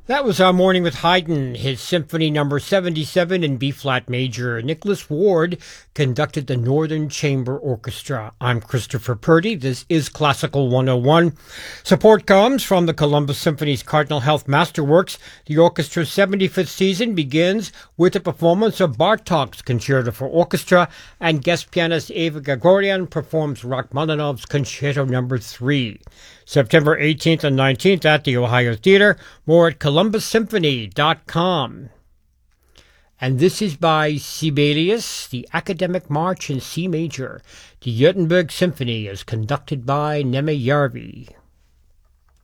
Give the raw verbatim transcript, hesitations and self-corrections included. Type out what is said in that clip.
That was Our Morning with Haydn, his Symphony Number seventy-seven in B-flat major. Nicholas Ward conducted the Northern Chamber Orchestra. I'm Christopher Purdy. This is Classical one oh one. Support comes from the Columbus Symphony's Cardinal Health Masterworks. The orchestra's seventy-fifth season begins with a performance of Bartok's Concerto for Orchestra, and guest pianist Eva Gregorian performs Rachmaninoff's Concerto Number three. September eighteenth and nineteenth at the Ohio Theater. More at columbus symphony dot com. And this is by Sibelius, the Academic March in C major. The Göteborg Symphony is conducted by Neme Järvi.